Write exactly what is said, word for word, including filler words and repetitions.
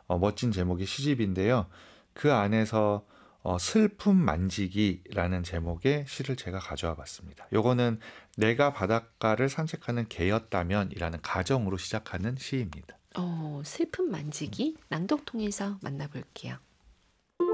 어, 멋진 제목의 시집인데요. 그 안에서 어, 슬픔 만지기라는 제목의 시를 제가 가져와 봤습니다. 요거는 내가 바닷가를 산책하는 개였다면이라는 가정으로 시작하는 시입니다. 어, 슬픔 만지기 낭독 통해서 만나볼게요.